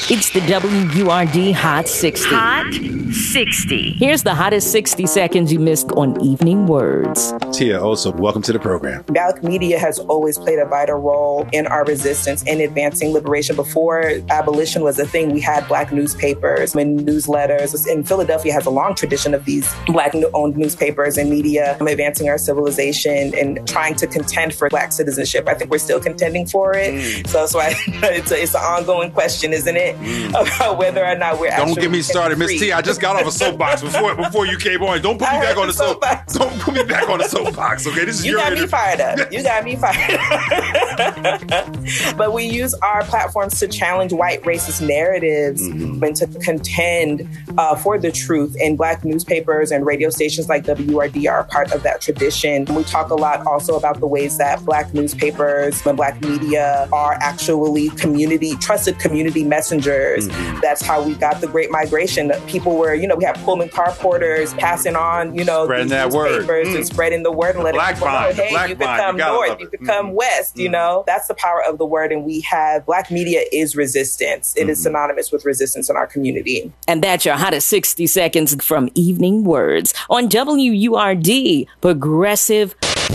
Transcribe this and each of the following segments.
It's the WURD Hot 60. Hot 60. Here's the hottest 60 seconds you missed on Evening Words. Tia, also, welcome to the program. Black media has always played a vital role in our resistance in advancing liberation. Before abolition was a thing, we had Black newspapers and newsletters. In Philadelphia has a long tradition of these Black-owned newspapers and media advancing our civilization and trying to contend for Black citizenship. I think we're still contending for it. So that's why it's an ongoing question, isn't it? About whether or not we're Don't get me started, Miss T. I just got off a soapbox before you came on. Don't put me back on the soapbox. Don't put me back on the soapbox, okay? This is you got me fired up. You got me fired up. But we use our platforms to challenge white racist narratives and to contend for the truth. And Black newspapers and radio stations like WURD are a part of that tradition. We talk a lot also about the ways that Black newspapers and Black media are actually trusted community messengers. That's how we got the Great Migration. People were, we have Pullman car porters passing on, spreading these that newspapers word. and spreading the word and letting people know, hey, you could come north, you could come west, That's the power of the word. And we have Black media is resistance. It is synonymous with resistance in our community. And that's your hottest 60 seconds from Evening Words on WURD, Progressive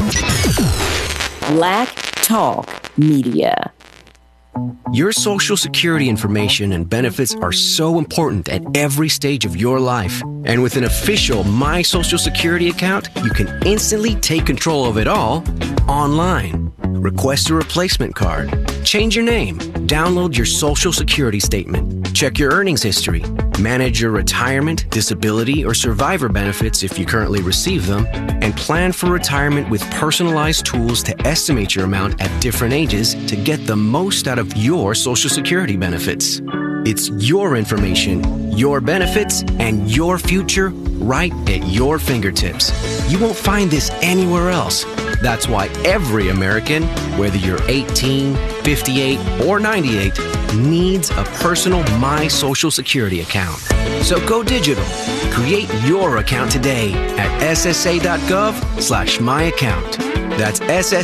Black Talk Media. Your Social Security information and benefits are so important at every stage of your life. And with an official My Social Security account, you can instantly take control of it all online. Request a replacement card, change your name, download your Social Security statement, check your earnings history, manage your retirement, disability, or survivor benefits if you currently receive them, and plan for retirement with personalized tools to estimate your amount at different ages to get the most out of your Social Security benefits. It's your information, your benefits, and your future right at your fingertips. You won't find this anywhere else. That's why every American, whether you're 18, 58, or 98, needs a personal My Social Security account. So go digital. Create your account today at ssa.gov/myaccount. That's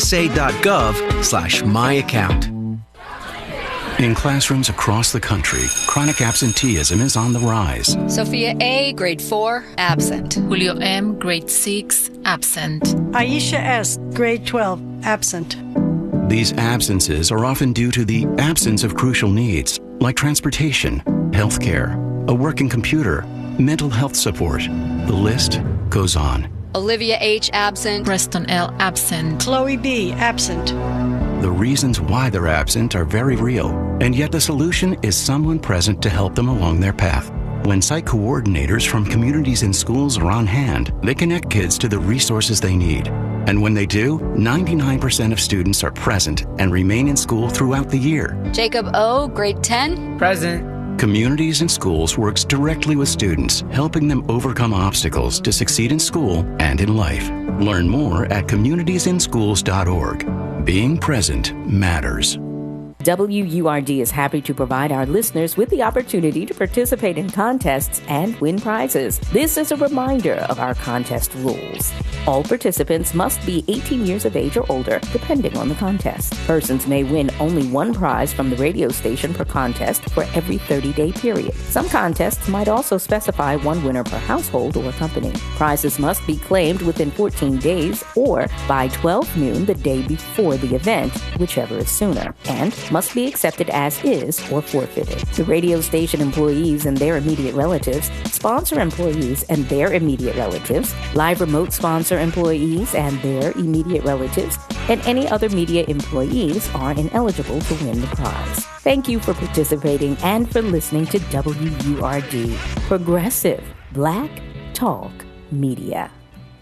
ssa.gov/myaccount. In classrooms across the country, chronic absenteeism is on the rise. Sophia A., grade 4, absent. Julio M., grade 6, absent. Aisha S., grade 12, absent. These absences are often due to the absence of crucial needs, like transportation, healthcare, a working computer, mental health support. The list goes on. Olivia H., absent. Preston L., absent. Chloe B., absent. The reasons why they're absent are very real, and yet the solution is someone present to help them along their path. When site coordinators from communities and schools are on hand, they connect kids to the resources they need. And when they do, 99% of students are present and remain in school throughout the year. Jacob O., grade 10. Present. Communities and Schools works directly with students, helping them overcome obstacles to succeed in school and in life. Learn more at communitiesinschools.org. Being present matters. WURD is happy to provide our listeners with the opportunity to participate in contests and win prizes. This is a reminder of our contest rules. All participants must be 18 years of age or older, depending on the contest. Persons may win only one prize from the radio station per contest for every 30-day period. Some contests might also specify one winner per household or company. Prizes must be claimed within 14 days or by 12 noon the day before the event, whichever is sooner, and must be accepted as is or forfeited. The radio station employees and their immediate relatives, sponsor employees and their immediate relatives, live remote sponsor employees and their immediate relatives, and any other media employees are ineligible to win the prize. Thank you for participating and for listening to WURD, Progressive Black Talk Media.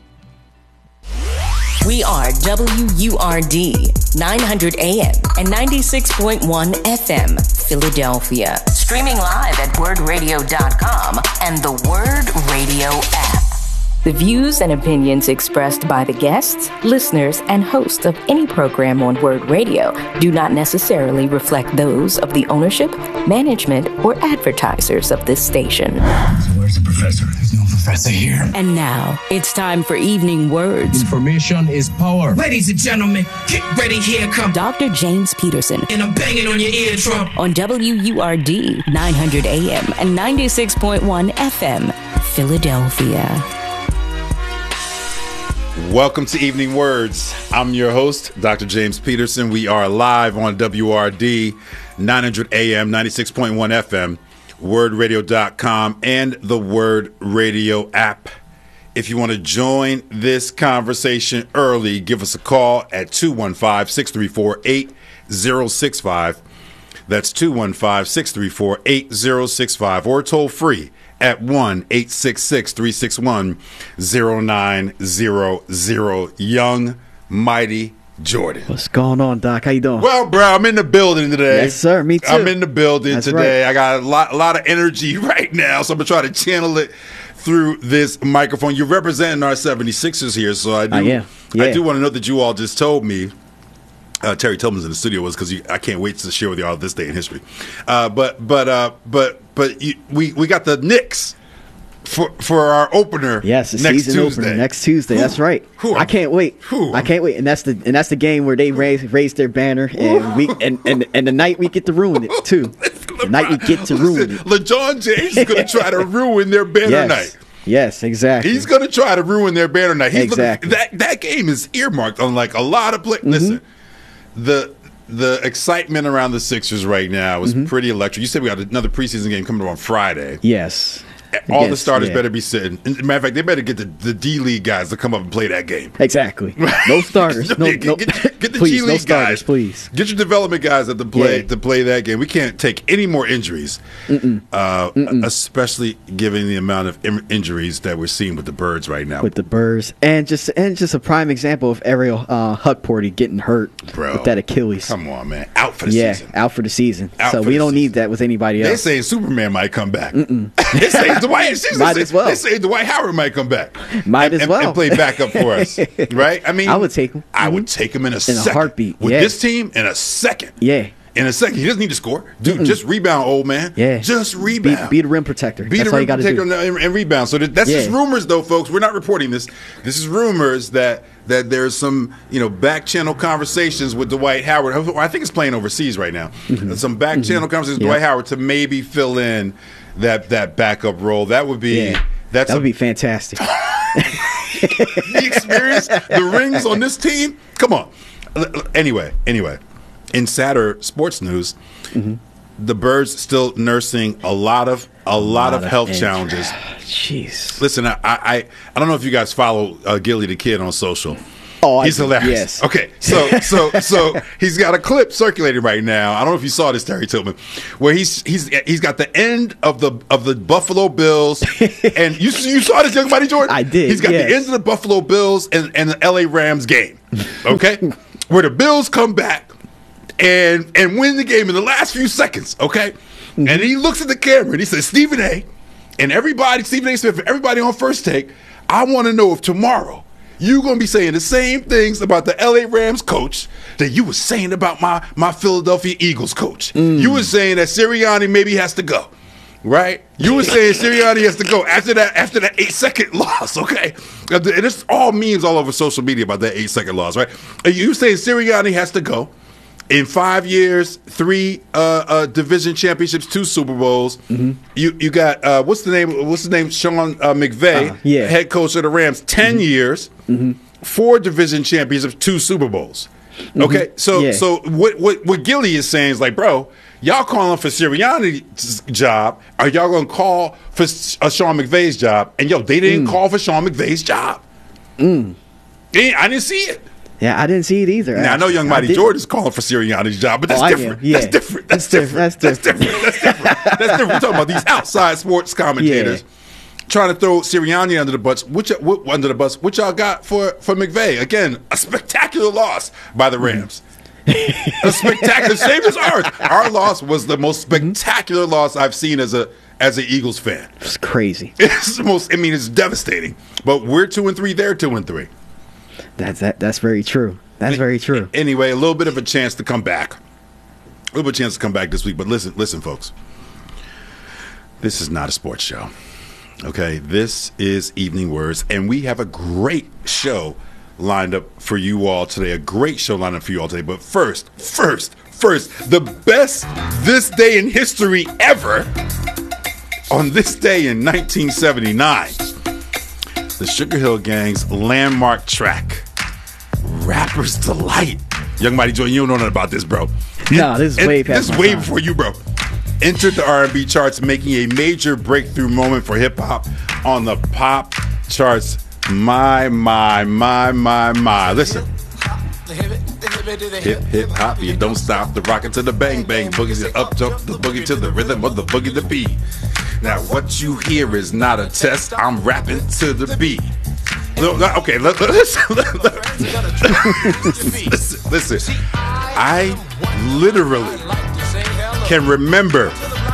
We are WURD, 900 AM and 96.1 FM, Philadelphia. Streaming live at wordradio.com and the Word Radio app. The views and opinions expressed by the guests, listeners, and hosts of any program on Word Radio do not necessarily reflect those of the ownership, management, or advertisers of this station. So where's the professor? There's no professor here. And now, it's time for Evening Words. Information is power. Ladies and gentlemen, get ready, here come Dr. James Peterson. And I'm banging on your eardrum. On WURD 900 AM and 96.1 FM, Philadelphia. Welcome to Evening Words. I'm your host, Dr. James Peterson. We are live on WRD 900 AM, 96.1 FM, wordradio.com, and the Word Radio app. If you want to join this conversation early, give us a call at 215-634-8065. That's 215-634-8065, or toll free at 1-866-361-0900. Young, mighty Jordan. What's going on, Doc? How you doing? Well, bro, I'm in the building today. Yes, sir. Me too. I'm in the building That's today. right. I got a lot of energy right now, so I'm going to try to channel it through this microphone. You're representing our 76ers here, so I do want to know that you all just told me Terry Tillman's in the studio was because I can't wait to share with y'all this day in history. But we got the Knicks for our opener. Yes, the next season Tuesday. opener next Tuesday. That's right. I can't wait. I can't wait. And that's the game where they raise their banner, and and the night we get to ruin it too. The night we get to ruin it. LeBron James is going to try to ruin their banner night. Yes, exactly. He's going to try to ruin their banner night. Exactly. That game is earmarked on like a lot of play. Listen, the excitement around the Sixers right now is pretty electric. You said we got another preseason game coming up on Friday. Yes. All the starters better be sitting. As a matter of fact, they better get the D-League guys to come up and play that game. Exactly. No starters. No, get the please, G-League no starters, guys. please. Get your development guys to play that game. We can't take any more injuries, especially given the amount of injuries that we're seeing with the Birds right now. With the Birds, and just a prime example of Ariel Huckporty getting hurt with that Achilles. Come on, man, out for the season. Out for the season. So we don't need that with anybody else. They saying Superman might come back. They say They say Dwight Howard might come back. And play backup for us, right? I mean, I would take him. I would take him in a second. In a heartbeat. With this team, in a second. Yeah. In a second. He doesn't need to score. Dude, just rebound, old man. Yeah. Just rebound. Be the rim protector. That's all you got to do. And rebound. So that's just rumors, though, folks. We're not reporting this. This is rumors that there's some, back channel conversations with Dwight Howard. I think it's playing overseas right now. Some back channel conversations with Dwight Howard to maybe fill in that backup role. That would be that would be fantastic. The experience, the rings on this team. Come on. Anyway, in sadder sports news, the Birds still nursing a lot of health challenges. Jeez. Listen, I don't know if you guys follow Gilly the Kid on social. Oh, he's hilarious. Yes. Okay, so he's got a clip circulating right now. I don't know if you saw this, Terry Tillman, where he's got the end of the Buffalo Bills, and you saw this, young buddy Jordan. I did. He's got the end of the Buffalo Bills and the LA Rams game. Okay, where the Bills come back and win the game in the last few seconds. Okay, and he looks at the camera and he says, Stephen A. and Stephen A. Smith, and everybody on First Take, I want to know if tomorrow you're going to be saying the same things about the LA Rams coach that you were saying about my Philadelphia Eagles coach. You were saying that Sirianni maybe has to go, right? You were saying Sirianni has to go after that 8-second loss, okay? And it's all memes all over social media about that 8-second loss, right? You saying Sirianni has to go. In 5 years, 3 division championships, 2 Super Bowls. You got what's the name? Sean McVay, head coach of the Rams, 10 years, 4 division championships, 2 Super Bowls. Okay, so what Gilly is saying is like, bro, y'all calling for Sirianni's job, or y'all gonna call for Sean McVay's job? And they didn't call for Sean McVay's job. I didn't see it. Yeah, I didn't see it either. Now, I know young Mighty Jordan's calling for Sirianni's job, but that's different. That's different. That's different. We're talking about these outside sports commentators trying to throw Sirianni under the bus. What y'all got for McVay? Again, a spectacular loss by the Rams. A spectacular, same as ours. Our loss was the most spectacular loss I've seen as an Eagles fan. It's crazy. It's the most. I mean, it's devastating. But we're 2-3. They're 2-3. That's very true. That's very true. Anyway, a little bit of a chance to come back. A little bit of a chance to come back this week. But listen, folks. This is not a sports show. Okay, this is Evening Words, and we have a great show lined up for you all today. But first, the best this day in history ever. On this day in 1979, the Sugar Hill Gang's landmark track, Rapper's Delight. Young Mighty Joy, you don't know nothing about this, bro. No, this is way past This is my way time. before you, bro. Entered the R&B charts, making a major breakthrough moment for hip-hop on the pop charts. My. Listen. Hip hop, you don't stop the rockin' to the bang bang boogie, the up jump the boogie to the rhythm of the boogie the beat. Now what you hear is not a test. I'm rapping to the beat. Okay, listen. I literally can remember,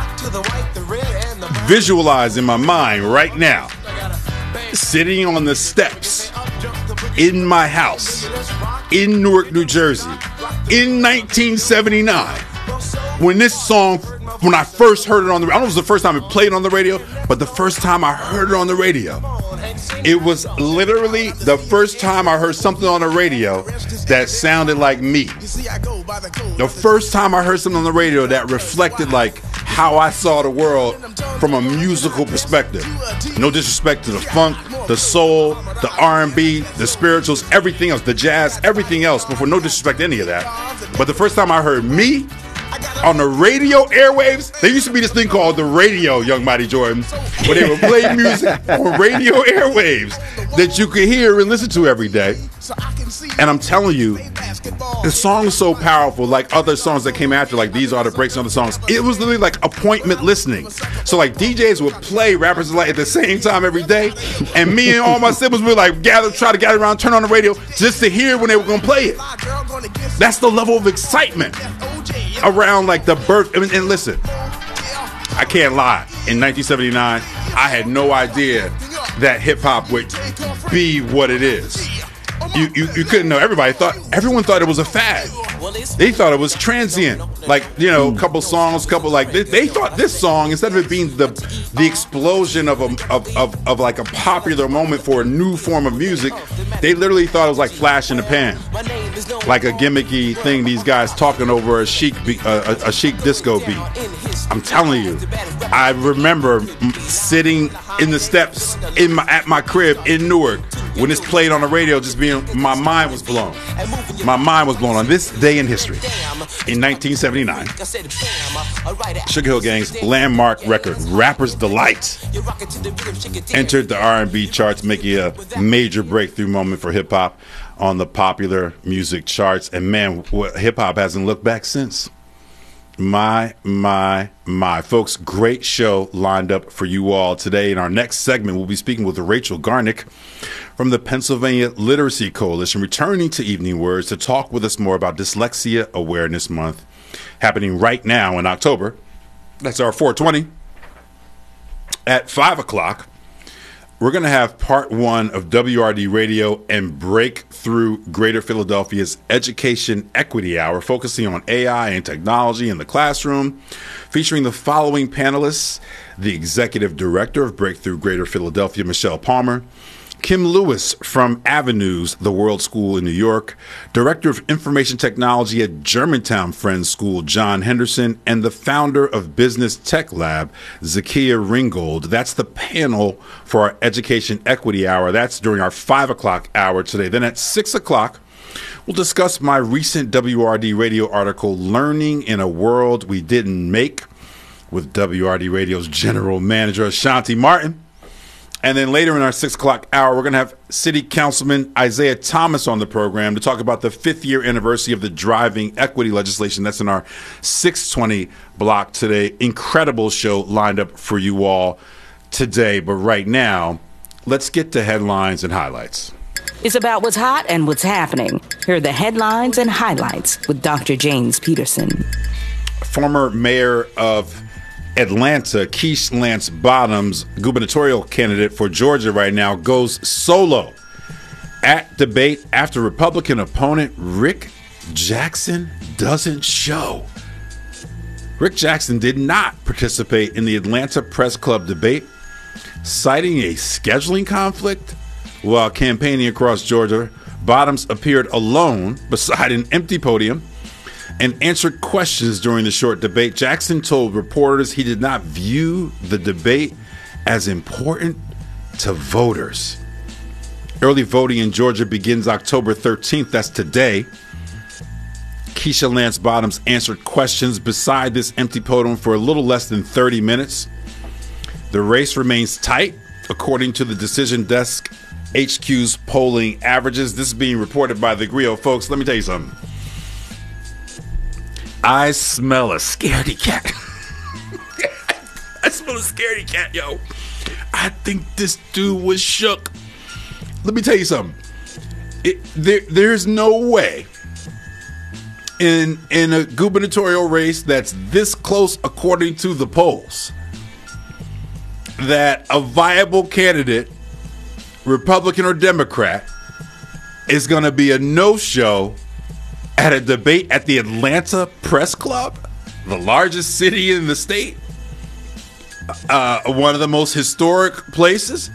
visualize in my mind right now, sitting on the steps in my house in Newark, New Jersey, in 1979, when this song, when I first heard it on the, I don't know if it was the first time it played on the radio, but the first time I heard it on the radio, it was literally the first time I heard something on the radio that sounded like me. The first time I heard something on the radio that reflected like how I saw the world from a musical perspective. No disrespect to the funk, the soul, the R&B, the spirituals, everything else, the jazz, everything else, before no disrespect to any of that. But the first time I heard me on the radio airwaves, there used to be this thing called the radio, Young Mighty Jordan, where they would play music on radio airwaves that you could hear and listen to every day. And I'm telling you, the song is so powerful, like other songs that came after, like These Are the Breaks and other songs. It was literally like appointment listening. So like DJs would play Rappers Delight at the same time every day, and me and all my siblings would like try to gather around, turn on the radio just to hear when they were gonna play it. That's the level of excitement around like the birth. And listen, I can't lie. In 1979, I had no idea that hip hop would be what it is. You couldn't know. Everyone thought it was a fad. They thought it was transient. Like, you know, a couple songs, they thought this song, instead of it being the explosion of like a popular moment for a new form of music, they literally thought it was like flash in the pan, like a gimmicky thing. These guys talking over a chic disco beat. I'm telling you, I remember sitting in the steps at my crib in Newark when this played on the radio, just being, my mind was blown. My mind was blown on this day in history. In 1979, Sugar Hill Gang's landmark record, Rapper's Delight, entered the R&B charts, making a major breakthrough moment for hip-hop on the popular music charts. And man, hip-hop hasn't looked back since. My. Folks, great show lined up for you all today. In our next segment, we'll be speaking with Rachel Garnick from the Pennsylvania Literacy Coalition, returning to Evening Words to talk with us more about Dyslexia Awareness Month, happening right now in October. That's our 420. At 5 o'clock, we're going to have part one of WRD Radio and Breakthrough Greater Philadelphia's Education Equity Hour, focusing on AI and technology in the classroom, featuring the following panelists: the Executive Director of Breakthrough Greater Philadelphia, Michelle Palmer; Kim Lewis from Avenues, the World School in New York; Director of Information Technology at Germantown Friends School, John Henderson; and the founder of Business Tech Lab, Zakia Ringgold. That's the panel for our Education Equity Hour. That's during our 5 o'clock hour today. Then at 6 o'clock, we'll discuss my recent WRD Radio article, Learning in a World We Didn't Make, with WRD Radio's General Manager, Ashanti Martin. And then later in our 6 o'clock hour, we're going to have City Councilman Isaiah Thomas on the program to talk about the 5th year anniversary of the driving equity legislation. That's in our 620 block today. Incredible show lined up for you all today. But right now, let's get to headlines and highlights. It's about what's hot and what's happening. Here are the headlines and highlights with Dr. James Peterson. Former mayor of Atlanta, Keisha Lance Bottoms, gubernatorial candidate for Georgia right now, goes solo at debate after Republican opponent Rick Jackson doesn't show. Rick Jackson did not participate in the Atlanta Press Club debate Citing a scheduling conflict while campaigning across Georgia, Bottoms appeared alone beside an empty podium and answered questions during the short debate. Jackson told reporters he did not view the debate as important to voters. Early voting in Georgia begins October 13th. That's today. Keisha Lance Bottoms answered questions beside this empty podium for a little less than 30 minutes. The race remains tight, according to the Decision Desk HQ's polling averages. This is being reported by the Griot. Folks, let me tell you something. I smell a scaredy cat. I smell a scaredy cat, yo. I think this dude was shook. Let me tell you something. There's no way in a gubernatorial race that's this close, according to the polls, that a viable candidate, Republican or Democrat, is going to be a no-show at a debate at the Atlanta Press Club, the largest city in the state, one of the most historic places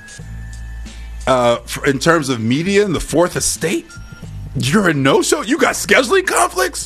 in terms of media in the Fourth Estate. You're a no-show? You got scheduling conflicts?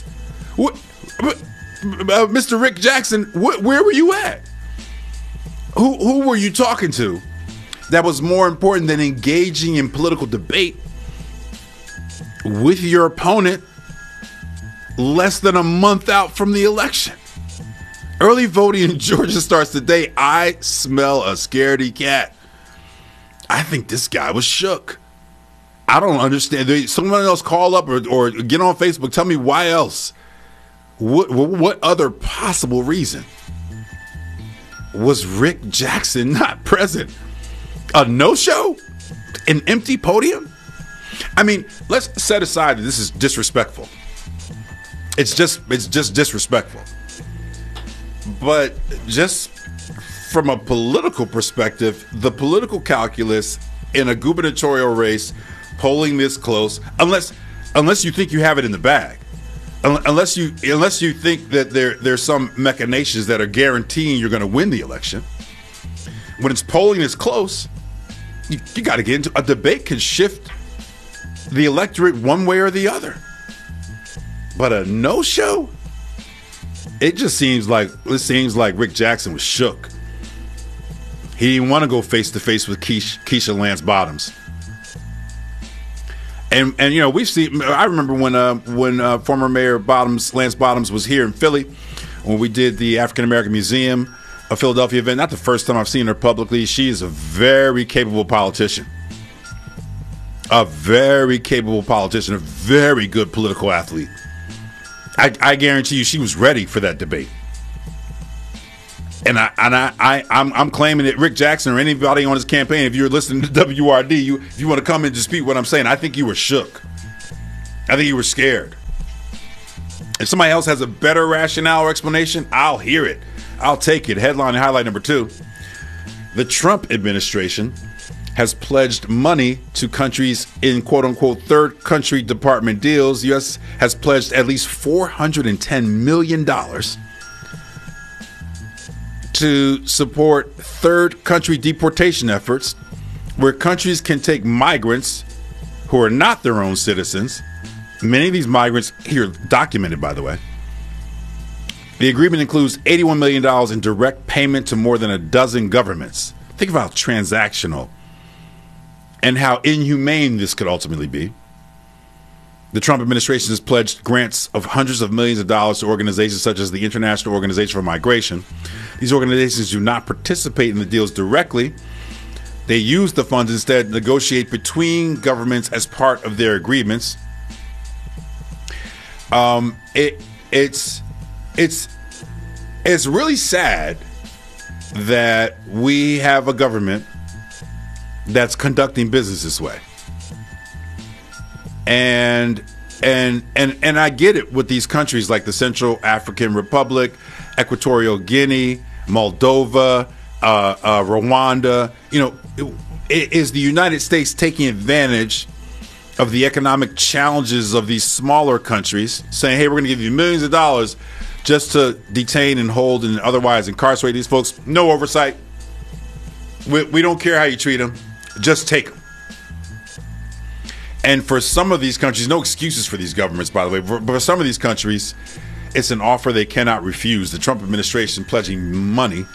Mr. Rick Jackson, where were you at? Who were you talking to that was more important than engaging in political debate with your opponent less than a month out from the election? Early voting in Georgia starts today. I smell a scaredy cat. I think this guy was shook. I don't understand. Someone else call up or get on Facebook. Tell me why else. What other possible reason was Rick Jackson not present? A no-show? An empty podium? I mean, let's set aside that this is disrespectful. It's just disrespectful. But just from a political perspective, the political calculus in a gubernatorial race, polling this close, unless you think you have it in the bag, unless you think that there's some machinations that are guaranteeing you're going to win the election, when it's polling this close, you got to get into a debate. Can shift the electorate one way or the other. But a no-show, it seems like Rick Jackson was shook. He didn't want to go face to face with Keisha Lance Bottoms. And you know, we've seen. I remember when former Mayor Lance Bottoms was here in Philly when we did the African American Museum of Philadelphia event. Not the first time I've seen her publicly. She is a very capable politician. A very capable politician. A very good political athlete. I guarantee you, she was ready for that debate. And I'm claiming that Rick Jackson or anybody on his campaign, if you're listening to WRD, if you want to come and dispute what I'm saying, I think you were shook. I think you were scared. If somebody else has a better rationale or explanation, I'll hear it. I'll take it. Headline and highlight number 2. The Trump administration has pledged money to countries in quote-unquote third country department deals. The U.S. has pledged at least $410 million to support third country deportation efforts where countries can take migrants who are not their own citizens. Many of these migrants here documented, by the way. The agreement includes $81 million in direct payment to more than a dozen governments. Think about how transactional and how inhumane this could ultimately be. The Trump administration has pledged grants of hundreds of millions of dollars to organizations such as the International Organization for Migration. These organizations do not participate in the deals directly. They use the funds instead to negotiate between governments as part of their agreements. It's really sad that we have a government that's conducting business this way. And I get it with these countries like the Central African Republic, Equatorial Guinea, Moldova, Rwanda. You know, is the United States taking advantage of the economic challenges of these smaller countries, saying, hey, we're going to give you millions of dollars just to detain and hold and otherwise incarcerate these folks? No oversight. We don't care how you treat them. Just take them. And for some of these countries, no excuses for these governments, by the way, but for some of these countries, it's an offer they cannot refuse. The Trump administration pledging money,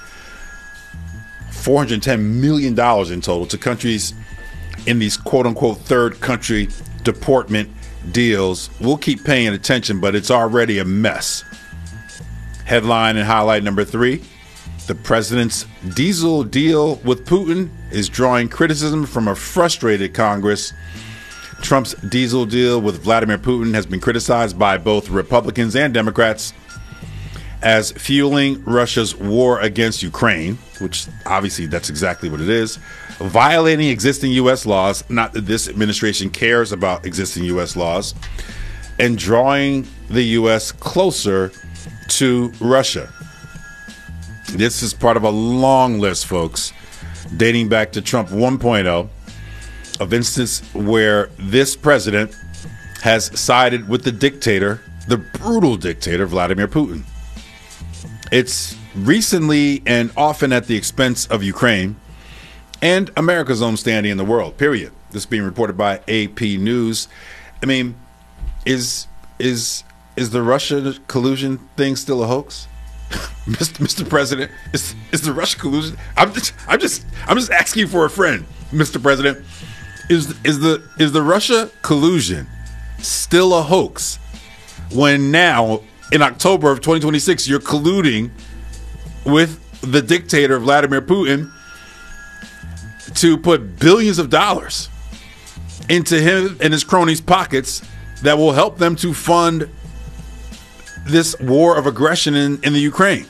$410 million in total, to countries in these quote-unquote third country deportment deals. We'll keep paying attention, but it's already a mess. Headline and highlight number 3. The president's diesel deal with Putin is drawing criticism from a frustrated Congress. Trump's diesel deal with Vladimir Putin has been criticized by both Republicans and Democrats as fueling Russia's war against Ukraine, which obviously that's exactly what it is, violating existing U.S. laws, not that this administration cares about existing U.S. laws, and drawing the U.S. closer to Russia. This is part of a long list, folks, dating back to Trump 1.0, of instances where this president has sided with the dictator, the brutal dictator, Vladimir Putin. It's recently and often at the expense of Ukraine and America's own standing in the world, period. This being reported by AP News. I mean, is the Russia collusion thing still a hoax? Mr. President, is the Russia collusion? I'm just asking for a friend, Mr. President. Is the Russia collusion still a hoax when now in October of 2026 you're colluding with the dictator Vladimir Putin to put billions of dollars into him and his cronies' pockets that will help them to fund this war of aggression in the Ukraine?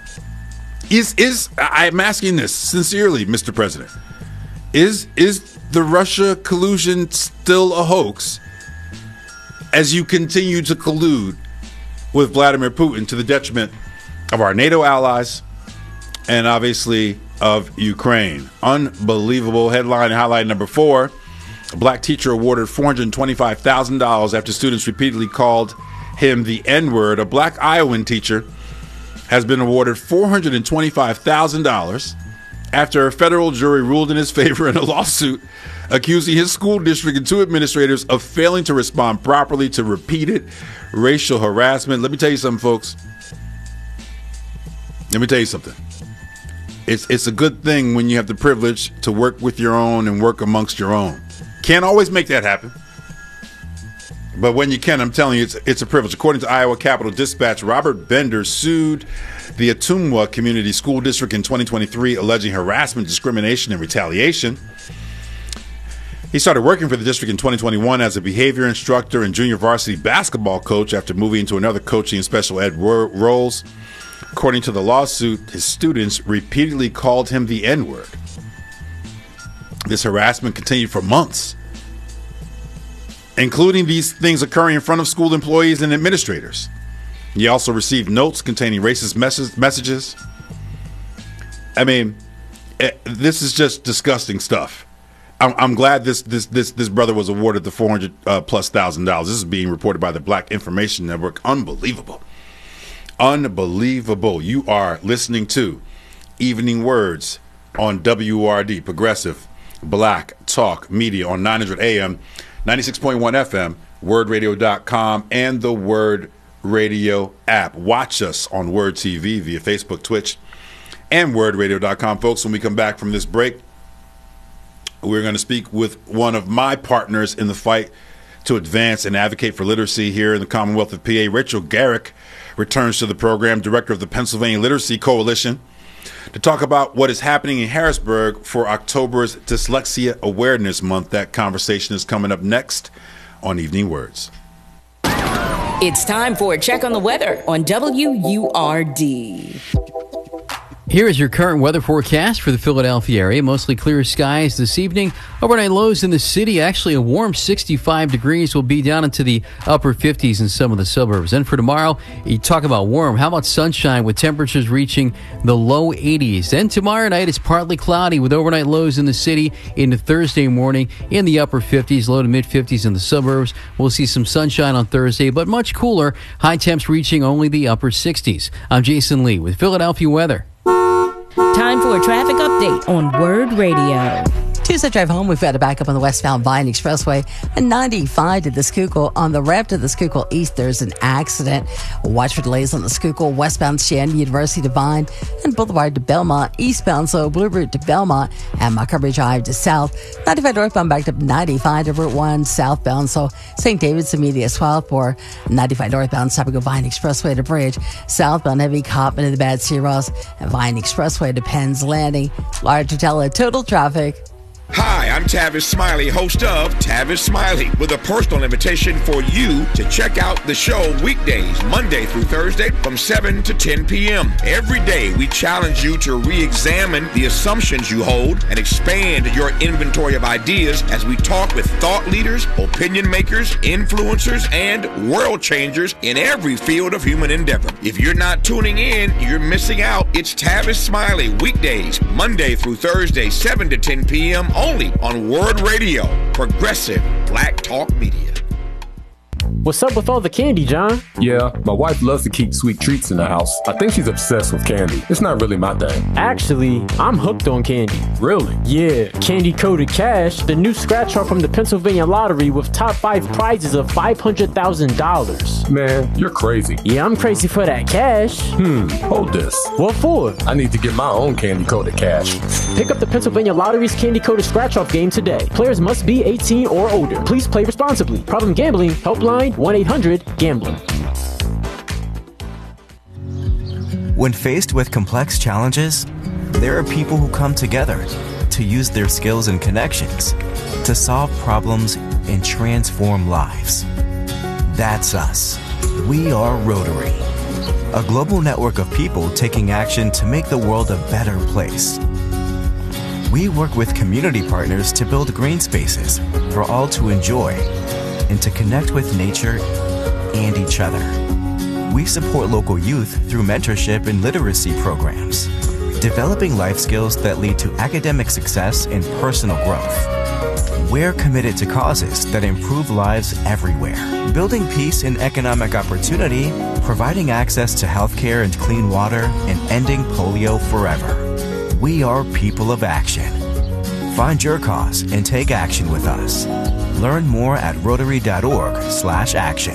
I'm asking this sincerely, Mr. President. Is the Russia collusion still a hoax as you continue to collude with Vladimir Putin to the detriment of our NATO allies and obviously of Ukraine? Unbelievable. Headline highlight number 4. A black teacher awarded $425,000 after students repeatedly called him the N-word. A black Iowan teacher has been awarded $425,000 after a federal jury ruled in his favor in a lawsuit accusing his school district and 2 administrators of failing to respond properly to repeated racial harassment. Let me tell you something, folks. Let me tell you something. It's a good thing when you have the privilege to work with your own and work amongst your own. Can't always make that happen. But when you can, I'm telling you, it's a privilege. According to Iowa Capitol Dispatch, Robert Bender sued the Ottumwa Community School District in 2023, alleging harassment, discrimination, and retaliation. He started working for the district in 2021 as a behavior instructor and junior varsity basketball coach after moving into another coaching and special ed roles. According to the lawsuit, his students repeatedly called him the N-word. This harassment continued for months, including these things occurring in front of school employees and administrators. He also received notes containing racist messages. I mean, this is just disgusting stuff. I'm glad this brother was awarded the $400,000+. This is being reported by the Black Information Network. Unbelievable. Unbelievable. You are listening to Evening Words on WRD, Progressive Black Talk Media on 900 AM, 96.1 FM, wordradio.com, and the Word Radio app. Watch us on Word TV via Facebook, Twitch, and wordradio.com. Folks, when we come back from this break, we're going to speak with one of my partners in the fight to advance and advocate for literacy here in the Commonwealth of PA. Rachel Garrick returns to the program, director of the Pennsylvania Literacy Coalition, to talk about what is happening in Harrisburg for October's Dyslexia Awareness Month. That conversation is coming up next on Evening Words. It's time for a check on the weather on WURD. Here is your current weather forecast for the Philadelphia area. Mostly clear skies this evening. Overnight lows in the city, actually a warm 65 degrees, will be down into the upper 50s in some of the suburbs. And for tomorrow, you talk about warm. How about sunshine with temperatures reaching the low 80s? Then tomorrow night, it's partly cloudy with overnight lows in the city into Thursday morning in the upper 50s, low to mid 50s in the suburbs. We'll see some sunshine on Thursday, but much cooler. High temps reaching only the upper 60s. I'm Jason Lee with Philadelphia weather. Time for a traffic update on Word Radio. Tuesday drive home, we've got a backup on the westbound Vine Expressway and 95 to the Schuylkill. On the ramp to the Schuylkill East, there's an accident. Watch for delays on the Schuylkill westbound Shannon University to Vine and Boulevard to Belmont eastbound, so Blue Route to Belmont and Montgomery Drive to South. 95 northbound backed up 95 to Route 1 southbound, so St. David's immediate Swathpore. 95 northbound Sapago Vine Expressway to Bridge. Southbound heavy Coppin to the Bad Seaross and Vine Expressway to Penn's Landing. Large hotel total traffic. Hi, I'm Tavis Smiley, host of Tavis Smiley, with a personal invitation for you to check out the show weekdays, Monday through Thursday from 7 to 10 p.m. Every day, we challenge you to re-examine the assumptions you hold and expand your inventory of ideas as we talk with thought leaders, opinion makers, influencers, and world changers in every field of human endeavor. If you're not tuning in, you're missing out. It's Tavis Smiley, weekdays, Monday through Thursday, 7 to 10 p.m. only on Word Radio, progressive Black Talk Media. What's up with all the candy, John? Yeah, my wife loves to keep sweet treats in the house. I think she's obsessed with candy. It's not really my thing. Actually, I'm hooked on candy. Really? Yeah, Candy Coated Cash, the new scratch off from the Pennsylvania Lottery with top 5 prizes of $500,000. Man, you're crazy. Yeah, I'm crazy for that cash. Hold this. What for? I need to get my own Candy Coated Cash. Pick up the Pennsylvania Lottery's Candy Coated Scratch Off game today. Players must be 18 or older. Please play responsibly. Problem gambling, helpline 1-800-GAMBLER. When faced with complex challenges, there are people who come together to use their skills and connections to solve problems and transform lives. That's us. We are Rotary, a global network of people taking action to make the world a better place. We work with community partners to build green spaces for all to enjoy and to connect with nature and each other. We support local youth through mentorship and literacy programs, developing life skills that lead to academic success and personal growth. We're committed to causes that improve lives everywhere, building peace and economic opportunity, providing access to healthcare and clean water, and ending polio forever. We are people of action. Find your cause and take action with us. Learn more at Rotary.org/action.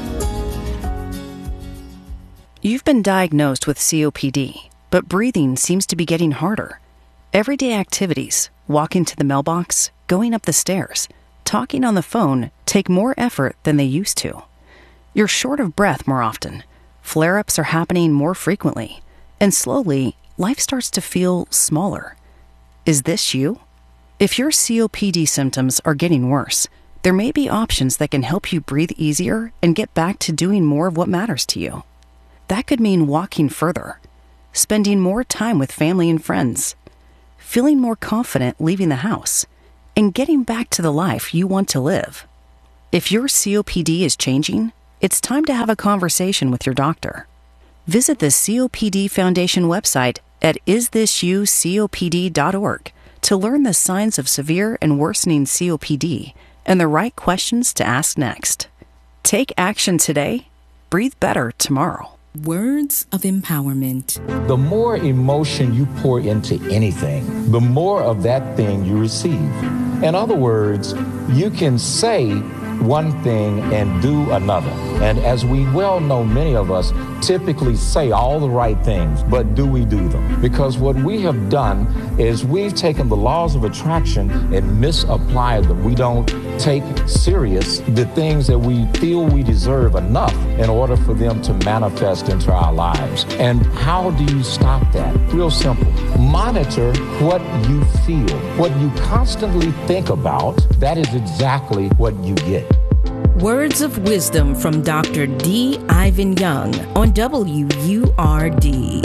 You've been diagnosed with COPD, but breathing seems to be getting harder. Everyday activities, walking to the mailbox, going up the stairs, talking on the phone take more effort than they used to. You're short of breath more often. Flare-ups are happening more frequently. And slowly, life starts to feel smaller. Is this you? If your COPD symptoms are getting worse, there may be options that can help you breathe easier and get back to doing more of what matters to you. That could mean walking further, spending more time with family and friends, feeling more confident leaving the house, and getting back to the life you want to live. If your COPD is changing, it's time to have a conversation with your doctor. Visit the COPD Foundation website at isthisyoucopd.org to learn the signs of severe and worsening COPD and the right questions to ask next. Take action today, breathe better tomorrow. Words of empowerment. The more emotion you pour into anything, the more of that thing you receive. In other words, you can say one thing and do another. And as we well know, many of us typically say all the right things, but do we do them? Because what we have done is we've taken the laws of attraction and misapplied them. We don't take serious the things that we feel we deserve enough in order for them to manifest into our lives. And how do you stop that? Real simple. Monitor what you feel. What you constantly think about, that is exactly what you get. Words of wisdom from Dr. D. Ivan Young on WURD.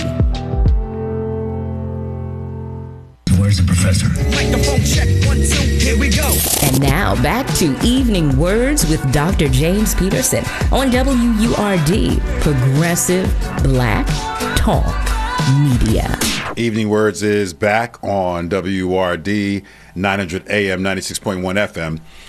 Where's the professor? Microphone check, 1, 2, here we go. And now back to Evening Words with Dr. James Peterson on WURD, Progressive Black Talk Media. Evening Words is back on WURD 900 AM 96.1 FM.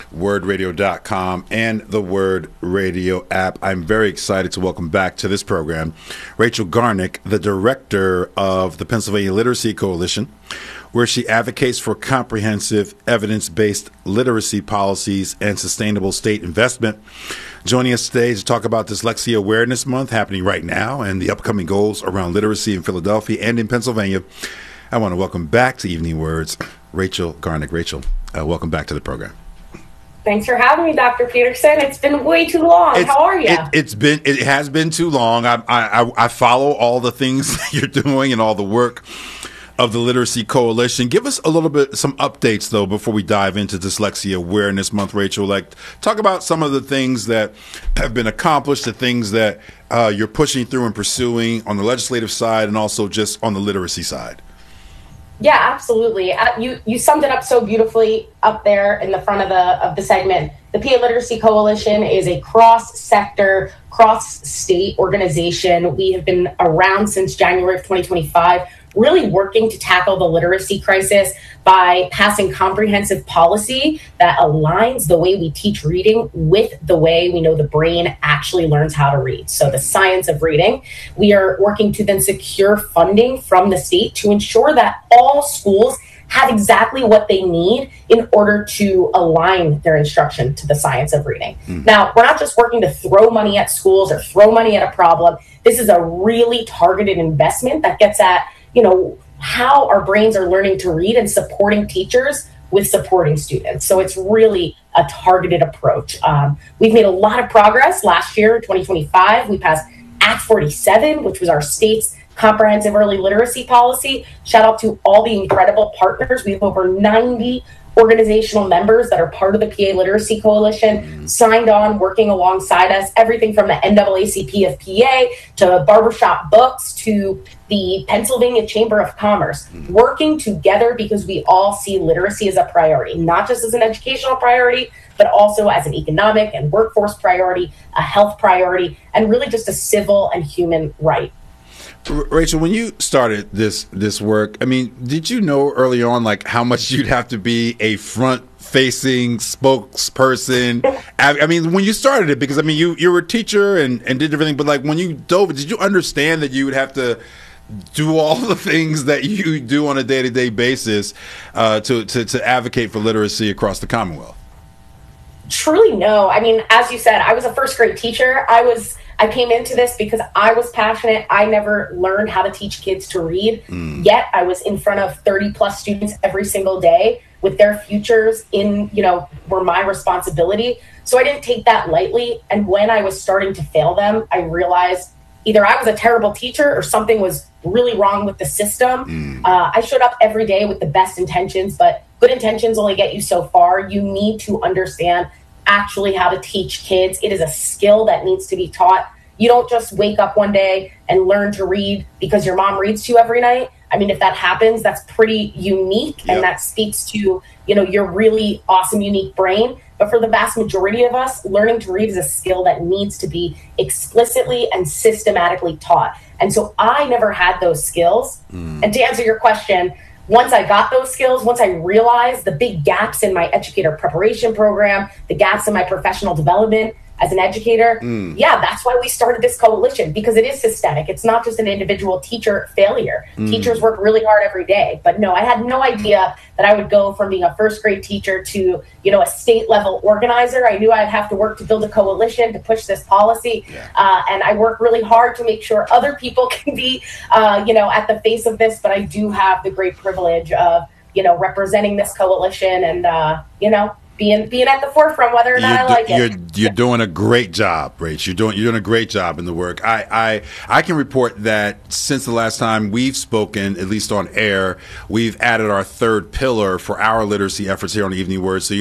wordradio.com, and the Word Radio app. I'm very excited to welcome back to this program Rachel Garnick, the director of the Pennsylvania Literacy Coalition, where she advocates for comprehensive, evidence-based literacy policies and sustainable state investment. Joining us today to talk about Dyslexia Awareness Month happening right now and the upcoming goals around literacy in Philadelphia and in Pennsylvania, I want to welcome back to Evening Words, Rachel Garnick. Rachel, welcome back to the program. Thanks for having me, Dr. Peterson. It's been way too long. How are you? It has been too long. I follow all the things that you're doing and all the work of the Literacy Coalition. Give us a little bit, some updates though, before we dive into Dyslexia Awareness Month, Rachel. Like, talk about some of the things that have been accomplished, the things that you're pushing through and pursuing on the legislative side, and also just on the literacy side. Yeah, absolutely. You summed it up so beautifully up there in the front of the segment. The PA Literacy Coalition is a cross-sector, cross-state organization. We have been around since January of 2025, really working to tackle the literacy crisis by passing comprehensive policy that aligns the way we teach reading with the way we know the brain actually learns how to read. So the science of reading. We are working to then secure funding from the state to ensure that all schools have exactly what they need in order to align their instruction to the science of reading. Now, we're not just working to throw money at schools or throw money at a problem. This is a really targeted investment that gets at how our brains are learning to read and supporting teachers with supporting students. So it's really a targeted approach. We've made a lot of progress. Last year, 2025, we passed Act 47, which was our state's comprehensive early literacy policy. Shout out to all the incredible partners. We have over 90 organizational members that are part of the PA Literacy Coalition, signed on, working alongside us, everything from the NAACP of PA to Barbershop Books to the Pennsylvania Chamber of Commerce, working together because we all see literacy as a priority, not just as an educational priority, but also as an economic and workforce priority, a health priority, and really just a civil and human right. Rachel, when you started this work, I mean, did you know early on, like, how much you'd have to be a front-facing spokesperson? I mean, when you started it, because, I mean, you were a teacher and did everything, but, like, when you dove, did you understand that you would have to do all the things that you do on a day-to-day basis to advocate for literacy across the Commonwealth? Truly, no. I mean, as you said, I was a first-grade teacher. I came into this because I was passionate. I never learned how to teach kids to read. Yet I was in front of 30 plus students every single day with their futures were my responsibility. So I didn't take that lightly. And when I was starting to fail them, I realized either I was a terrible teacher or something was really wrong with the system. I showed up every day with the best intentions, but good intentions only get you so far. You need to understand actually how to teach kids. It is a skill that needs to be taught. You don't just wake up one day and learn to read because your mom reads to you every night. I mean, if that happens, that's pretty unique. Yep. And that speaks to, your really awesome, unique brain. But for the vast majority of us, learning to read is a skill that needs to be explicitly and systematically taught. And so I never had those skills. And to answer your question, once I got those skills, once I realized the big gaps in my educator preparation program, the gaps in my professional development as an educator, that's why we started this coalition, because it is systemic. It's not just an individual teacher failure. Teachers work really hard every day. But no, I had no idea that I would go from being a first grade teacher to, a state level organizer. I knew I'd have to work to build a coalition to push this policy. And I work really hard to make sure other people can be, at the face of this. But I do have the great privilege of, representing this coalition and, being at the forefront, whether or not I like it. You're doing a great job, Rach. You're doing a great job in the work. I can report that since the last time we've spoken, at least on air, we've added our third pillar for our literacy efforts here on Evening Words. So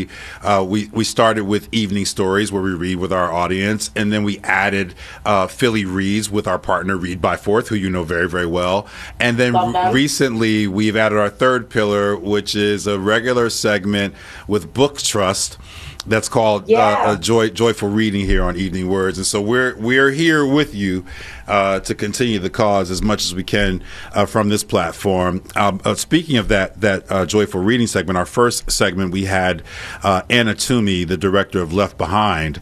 we started with Evening Stories, where we read with our audience, and then we added Philly Reads with our partner Read by Fourth, who you know very, very well. And then recently we've added our third pillar, which is a regular segment with Book Trust, that's called Joyful Reading here on Evening Words. And so we're here with you to continue the cause as much as we can from this platform. Speaking of that Joyful Reading segment, our first segment, we had Anna Toomey, the director of Left Behind,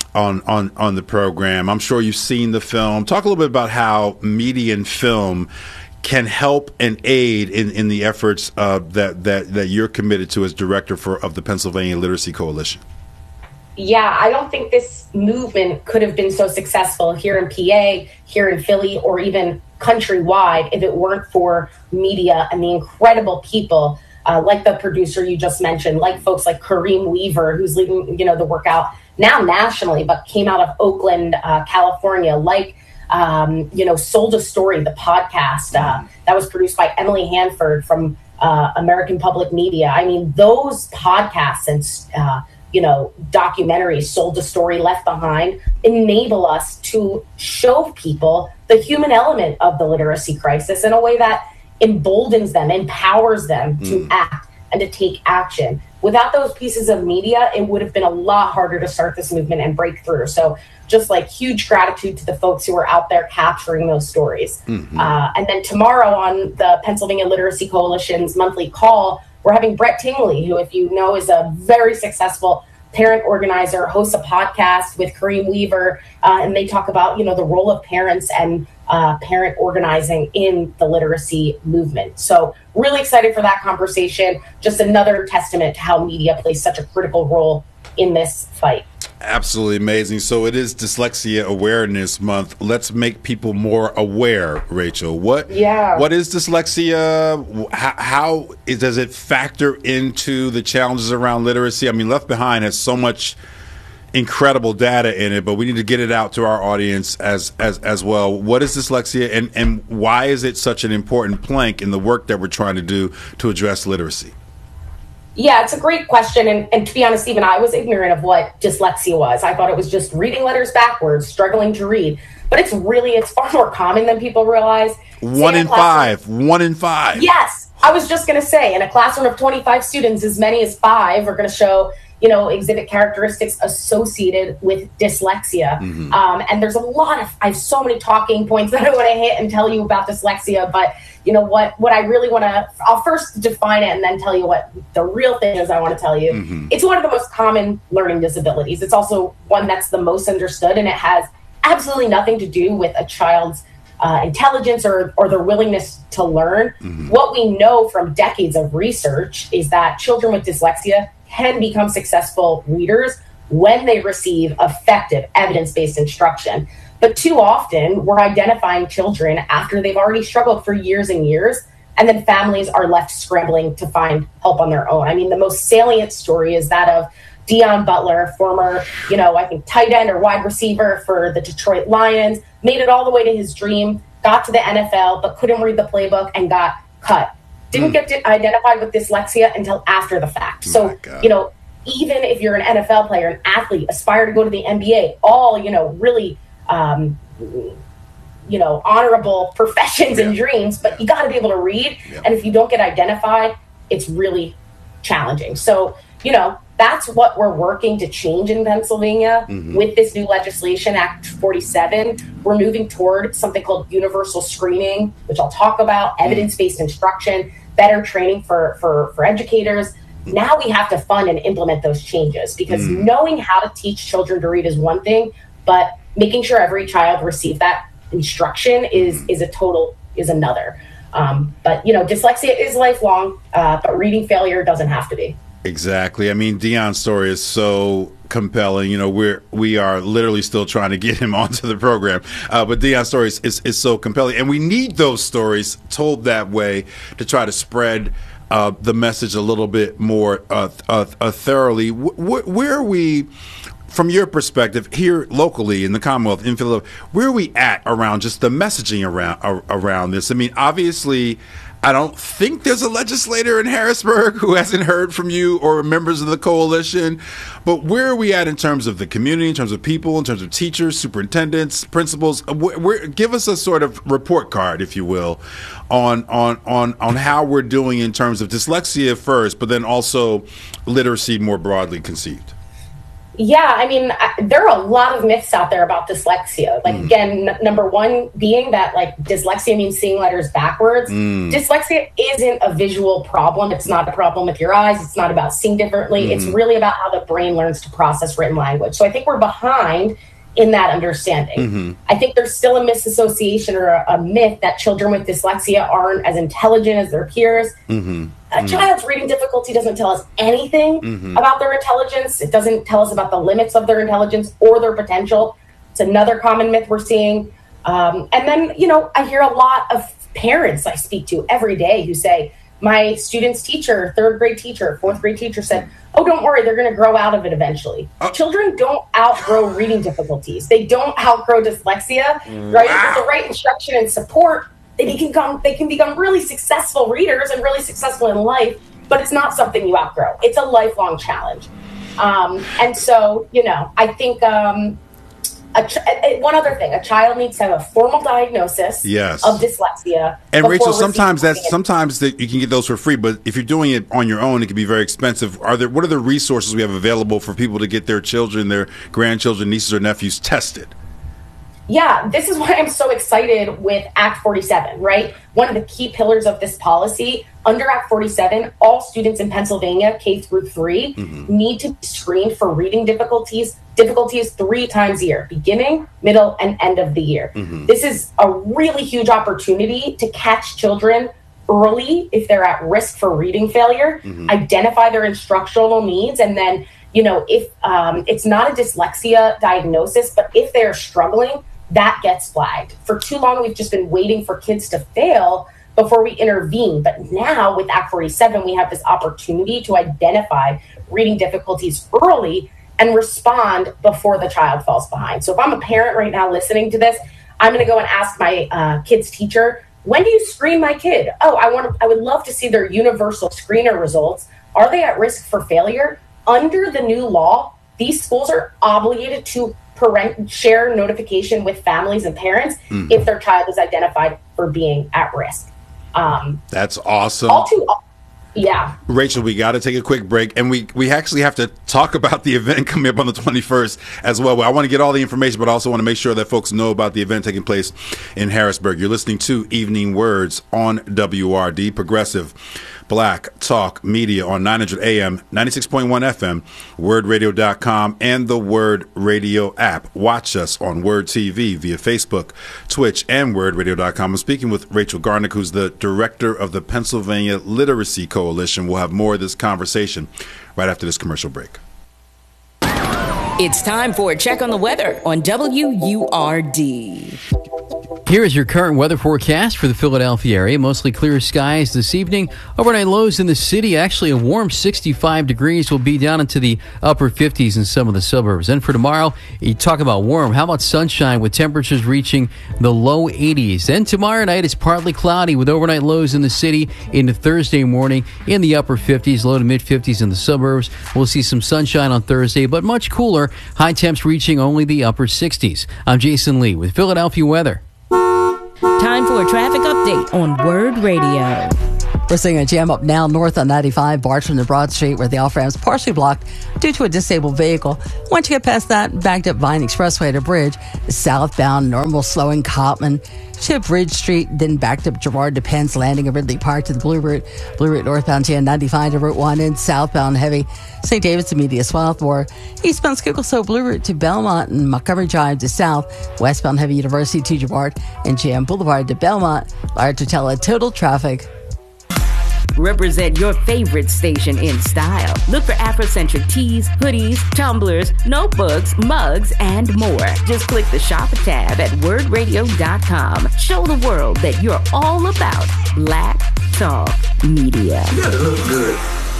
on the program. I'm sure you've seen the film. Talk a little bit about how media and film can help and aid in the efforts that you're committed to as director of the Pennsylvania Literacy Coalition. Yeah, I don't think this movement could have been so successful here in PA, here in Philly, or even countrywide if it weren't for media and the incredible people like the producer you just mentioned, like folks like Kareem Weaver, who's leading the work out now nationally, but came out of Oakland, California, like Sold a Story, the podcast that was produced by Emily Hanford from American Public Media. I mean, those podcasts and documentaries, Sold a Story, Left Behind, enable us to show people the human element of the literacy crisis in a way that emboldens them, empowers them to act and to take action. Without those pieces of media, it would have been a lot harder to start this movement and break through. So just like huge gratitude to the folks who are out there capturing those stories. And then tomorrow on the Pennsylvania Literacy Coalition's monthly call, we're having Brett Tingley, who, if you know, is a very successful parent organizer, hosts a podcast with Kareem Weaver, and they talk about, the role of parents and parent organizing in the literacy movement. So really excited for that conversation. Just another testament to how media plays such a critical role in this fight. Absolutely amazing. So it is Dyslexia Awareness Month. Let's make people more aware, Rachel. What is dyslexia? How does it factor into the challenges around literacy? I mean, Left Behind has so much incredible data in it, but we need to get it out to our audience as well. What is dyslexia, and why is it such an important plank in the work that we're trying to do to address literacy? Yeah, it's a great question. And to be honest, even I was ignorant of what dyslexia was. I thought it was just reading letters backwards, struggling to read. But it's far more common than people realize. One in five. Yes. I was just going to say, in a classroom of 25 students, as many as 5 are going to show, exhibit characteristics associated with dyslexia. And there's I have so many talking points that I want to hit and tell you about dyslexia, but what I really want to, I'll first define it and then tell you what the real thing is I want to tell you. It's one of the most common learning disabilities. It's also one that's the most understood, and it has absolutely nothing to do with a child's intelligence or their willingness to learn. What we know from decades of research is that children with dyslexia can become successful readers when they receive effective evidence-based instruction. But too often, we're identifying children after they've already struggled for years and years, and then families are left scrambling to find help on their own. I mean, the most salient story is that of Deon Butler, former, I think tight end or wide receiver for the Detroit Lions, made it all the way to his dream, got to the NFL, but couldn't read the playbook and got cut. Didn't get identified with dyslexia until after the fact. So, even if you're an NFL player, an athlete, aspire to go to the NBA, all, really honorable professions and dreams, but you got to be able to read. And if you don't get identified, it's really challenging. So, that's what we're working to change in Pennsylvania with this new legislation, Act 47. We're moving toward something called universal screening, which I'll talk about, evidence-based instruction, better training for educators. Now we have to fund and implement those changes, because knowing how to teach children to read is one thing, but making sure every child receives that instruction is another. But dyslexia is lifelong, but reading failure doesn't have to be. Exactly. I mean, Deon's story is so compelling. We are literally still trying to get him onto the program, but Deon's story is so compelling, and we need those stories told that way to try to spread the message a little bit more thoroughly. Where are we, from your perspective, here locally in the Commonwealth, in Philadelphia, where are we at around just the messaging around this? I mean, obviously, I don't think there's a legislator in Harrisburg who hasn't heard from you or members of the coalition, but where are we at in terms of the community, in terms of people, in terms of teachers, superintendents, principals? Give us a sort of report card, if you will, on how we're doing in terms of dyslexia first, but then also literacy more broadly conceived. Yeah, I mean, there are a lot of myths out there about dyslexia. Like, again, number one being that, like, dyslexia means seeing letters backwards. Dyslexia isn't a visual problem. It's not a problem with your eyes. It's not about seeing differently. It's really about how the brain learns to process written language. So I think we're behind in that understanding. I think there's still a misassociation or a myth that children with dyslexia aren't as intelligent as their peers. A child's reading difficulty doesn't tell us anything about their intelligence. It doesn't tell us about the limits of their intelligence or their potential. It's another common myth we're seeing. And then, you know, I hear a lot of parents I speak to every day who say, my student's teacher, third grade teacher, fourth grade teacher said, oh, don't worry, they're going to grow out of it eventually. Children don't outgrow reading difficulties. They don't outgrow dyslexia, right? With the right instruction and support, they can become really successful readers and really successful in life, but it's not something you outgrow. It's a lifelong challenge. And so, you know, I think one other thing, a child needs to have a formal diagnosis of dyslexia. And Rachel, sometimes you can get those for free, but if you're doing it on your own, it can be very expensive. What are the resources we have available for people to get their children, their grandchildren, nieces or nephews tested? Yeah, this is why I'm so excited with Act 47, right? One of the key pillars of this policy, under Act 47, all students in Pennsylvania, K through 3, need to be screened for reading difficulties 3 times a year, beginning, middle, and end of the year. This is a really huge opportunity to catch children early if they're at risk for reading failure, identify their instructional needs, and then, you know, if it's not a dyslexia diagnosis, but if they're struggling, that gets flagged. For too long, we've just been waiting for kids to fail before we intervene. But now with Act 47, we have this opportunity to identify reading difficulties early and respond before the child falls behind. So if I'm a parent right now listening to this, I'm going to go and ask my kid's teacher, when do you screen my kid? Oh, I would love to see their universal screener results. Are they at risk for failure? Under the new law, these schools are obligated to share notification with families and parents if their child is identified for being at risk. That's awesome. Yeah. Rachel, we got to take a quick break, and we actually have to talk about the event coming up on the 21st as well. I want to get all the information, but I also want to make sure that folks know about the event taking place in Harrisburg. You're listening to Evening Words on WRD, Progressive Black Talk Media on 900 AM, 96.1 FM, wordradio.com, and the Word Radio app. Watch us on Word TV via Facebook, Twitch, and wordradio.com. I'm speaking with Rachel Garnick, who's the director of the Pennsylvania Literacy Coalition. We'll have more of this conversation right after this commercial break. It's time for a check on the weather on WURD. Here is your current weather forecast for the Philadelphia area. Mostly clear skies this evening. Overnight lows in the city. Actually, a warm 65 degrees will be down into the upper 50s in some of the suburbs. And for tomorrow, you talk about warm. How about sunshine with temperatures reaching the low 80s? Then tomorrow night, it's partly cloudy with overnight lows in the city into Thursday morning in the upper 50s, low to mid 50s in the suburbs. We'll see some sunshine on Thursday, but much cooler. High temps reaching only the upper 60s. I'm Jason Lee with Philadelphia weather. Time for a traffic update on Word Radio. We're seeing a jam up now north on 95, Barge from the Broad Street, where the off-ramp is partially blocked due to a disabled vehicle. Once you get past that, backed up Vine Expressway to Bridge, southbound, normal slowing Copman to Bridge Street, then backed up Girard to Penn's Landing and Ridley Park to the Blue Route northbound to 95 to Route 1, and southbound heavy St. David's to Media Swarthmore, eastbound Schuylkill Blue Route to Belmont and Montgomery Drive to south, westbound heavy University to Girard and JM Boulevard to Belmont. Large Totella total traffic. Represent your favorite station in style. Look for Afrocentric tees, hoodies, tumblers, notebooks, mugs, and more. Just click the Shop tab at wordradio.com. Show the world that you're all about Black Talk Media. You gotta look good.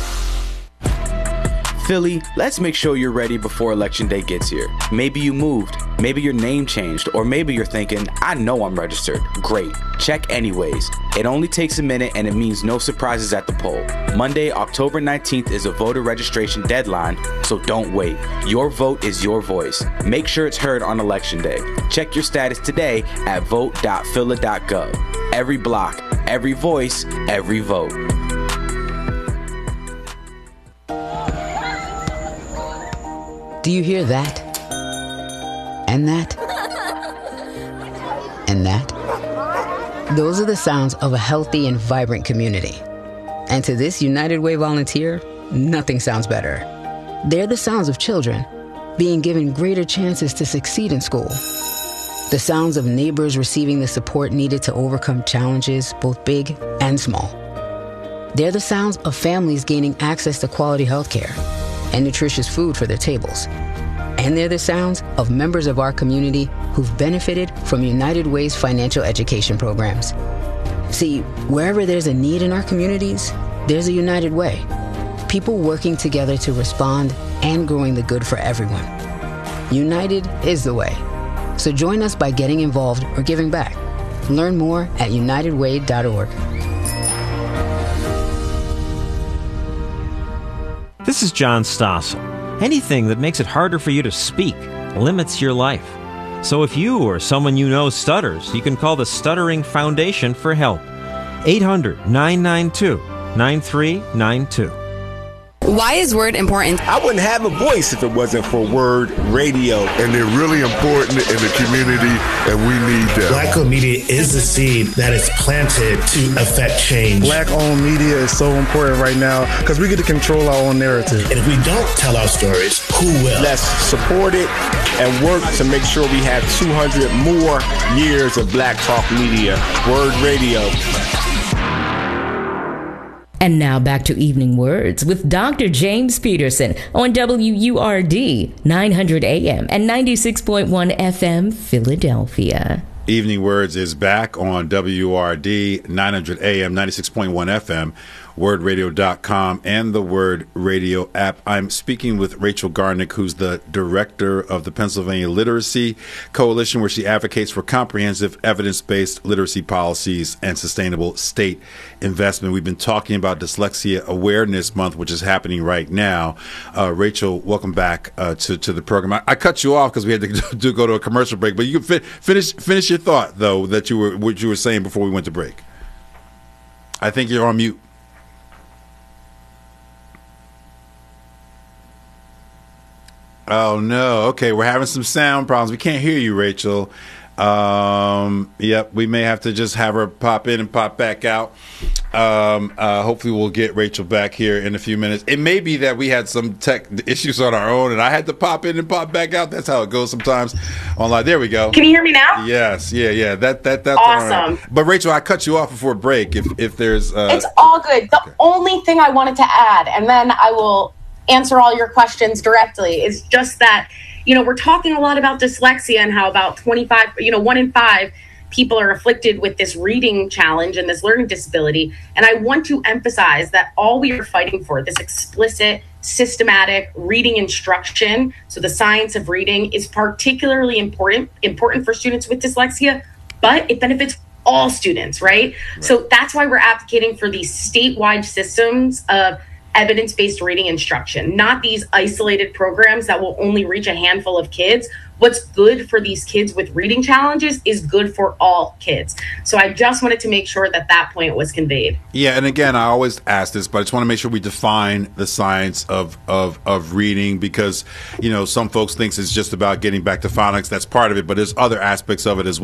Philly, let's make sure you're ready before Election Day gets here. Maybe you moved, maybe your name changed, or maybe you're thinking, I know I'm registered. Great. Check anyways. It only takes a minute and it means no surprises at the poll. Monday, October 19th is a voter registration deadline, so don't wait. Your vote is your voice. Make sure it's heard on Election Day. Check your status today at vote.phila.gov. Every block, every voice, every vote. Do you hear that? And that? And that? Those are the sounds of a healthy and vibrant community. And to this United Way volunteer, nothing sounds better. They're the sounds of children being given greater chances to succeed in school. The sounds of neighbors receiving the support needed to overcome challenges, both big and small. They're the sounds of families gaining access to quality health care and nutritious food for their tables. And they're the sounds of members of our community who've benefited from United Way's financial education programs. See, wherever there's a need in our communities, there's a United Way. People working together to respond and growing the good for everyone. United is the way. So join us by getting involved or giving back. Learn more at unitedway.org. This is John Stossel. Anything that makes it harder for you to speak limits your life. So if you or someone you know stutters, you can call the Stuttering Foundation for help. 800-992-9392. Why is Word important? I wouldn't have a voice if it wasn't for Word Radio. And they're really important in the community, and we need them. Black-owned media is the seed that is planted to affect change. Black-owned media is so important right now because we get to control our own narrative. And if we don't tell our stories, who will? Let's support it and work to make sure we have 200 more years of Black Talk Media. Word Radio. And now back to Evening Words with Dr. James Peterson on WURD 900 AM and 96.1 FM Philadelphia. Evening Words is back on WURD 900 AM, 96.1 FM, wordradio.com, and the Word Radio app. I'm speaking with Rachel Garnick, who's the director of the Pennsylvania Literacy Coalition, where she advocates for comprehensive evidence-based literacy policies and sustainable state investment. We've been talking about Dyslexia Awareness Month, which is happening right now. Rachel, welcome back to the program. I cut you off because we had to go to a commercial break, but you can finish your thought, though, that what you were saying before we went to break. I think you're on mute. Oh, no. Okay, we're having some sound problems. We can't hear you, Rachel. Yep, we may have to just have her pop in and pop back out. Hopefully we'll get Rachel back here in a few minutes. It may be that we had some tech issues on our own and I had to pop in and pop back out. That's how it goes sometimes online. There we go. Can you hear me now? Yes. Yeah. That's awesome. All right. But Rachel, I cut you off before break. If there's it's all good. The only thing I wanted to add, and then I will answer all your questions directly, is just that, we're talking a lot about dyslexia and how about 1 in 5 people are afflicted with this reading challenge and this learning disability. And I want to emphasize that all we are fighting for, this explicit, systematic reading instruction, so the science of reading, is particularly important for students with dyslexia, but it benefits all students, right? So that's why we're advocating for these statewide systems of evidence-based reading instruction, not these isolated programs that will only reach a handful of kids. What's good for these kids with reading challenges is good for all kids. So I just wanted to make sure that point was conveyed. Yeah, and again, I always ask this, but I just want to make sure we define the science of reading, because, some folks think it's just about getting back to phonics. That's part of it, but there's other aspects of it as well.